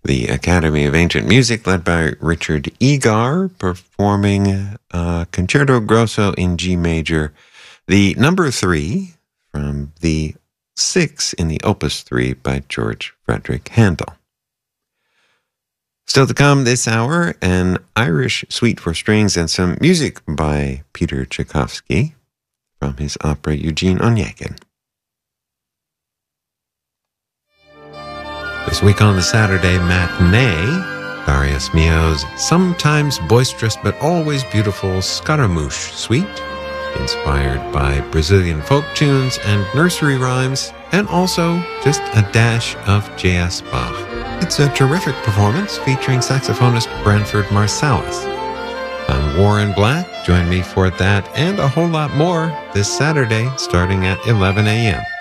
The Academy of Ancient Music, led by Richard Egar, performing Concerto Grosso in G major, the number 3 from the 6 in the Opus 3 by George Frederick Handel. Still to come this hour, an Irish suite for strings and some music by Peter Tchaikovsky from his opera Eugene Onegin. This week on the Saturday Matinee, Darius Milhaud's sometimes boisterous but always beautiful Scaramouche suite, inspired by Brazilian folk tunes and nursery rhymes, and also just a dash of J.S. Bach. It's a terrific performance featuring saxophonist Branford Marsalis. I'm Warren Black. Join me for that and a whole lot more this Saturday starting at 11 a.m.